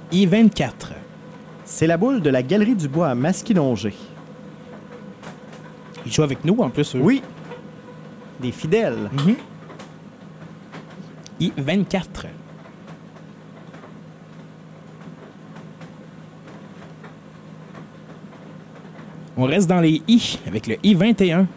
I-24. C'est la boule de la Galerie du Bois à Masquinongé. Ils jouent avec nous, en plus, eux. Oui. Des fidèles. I-24. On reste dans les I avec le I-21.